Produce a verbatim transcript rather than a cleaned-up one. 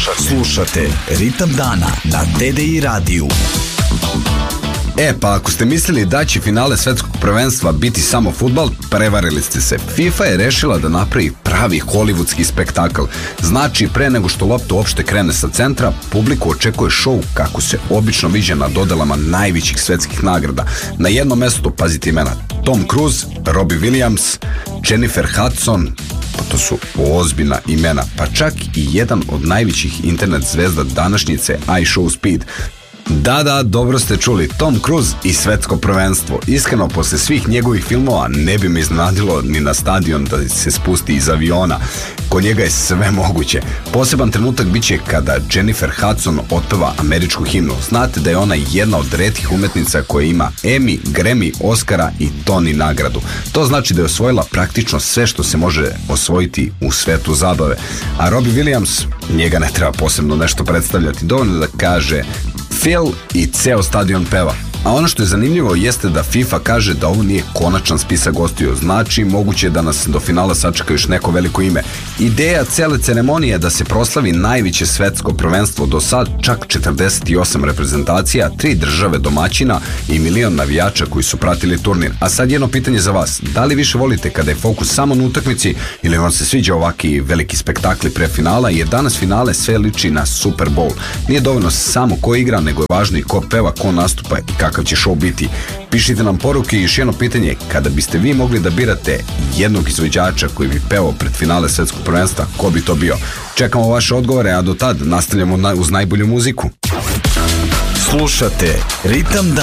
Slušate, slušate Ritam dana na T D I radiju. E, pa ako ste mislili da će finale svetskog prvenstva biti samo fudbal, prevarili ste se. FIFA je rešila da napravi pravi hollywoodski spektakl. Znači, pre nego što lopta uopšte krene sa centra, publiku očekuje show kako se obično viđa na dodelama najvećih svetskih nagrada. Na jednom mestu, pazite imena, Tom Cruise, Robbie Williams, Jennifer Hudson, pa to su ozbiljna imena, pa čak i jedan od najvećih internet zvezda današnjice, iShowSpeed. Da, da, dobro ste čuli, Tom Cruise i svetsko prvenstvo. Iskreno, posle svih njegovih filmova ne bi me iznenadilo ni na stadion da se spusti iz aviona. Kod njega je sve moguće. Poseban trenutak biće kada Jennifer Hudson otpeva američku himnu. Znate da je ona jedna od retkih umetnica koja ima Emmy, Grammy, Oscara i Tony nagradu. To znači da je osvojila praktično sve što se može osvojiti u svetu zabave. A Robbie Williams, njega ne treba posebno nešto predstavljati, dovoljno da kaže Phil i ceo stadion peva. A ono što je zanimljivo jeste da FIFA kaže da ovo nije konačan spisak gostiju, znači moguće je da nas do finala sačeka još neko veliko ime. Ideja cele ceremonije je da se proslavi najveće svetsko prvenstvo do sad, čak četrdeset osam reprezentacija, tri države domaćina i milion navijača koji su pratili turnir. A sad jedno pitanje za vas, da li više volite kada je fokus samo na utakmici ili vam se sviđa ovaki veliki spektakli pre finala, jer danas finale sve liči na Super Bowl. Nije dovoljno samo ko igra, nego je važno i ko peva, ko nastupa i kako kakav će show biti. Pišite nam poruke i još jedno pitanje, kada biste vi mogli da birate jednog izvođača koji bi pevao pred finale svetskog prvenstva, ko bi to bio? Čekamo vaše odgovore, a do tad nastavljamo uz najbolju muziku. Slušate Ritam dana.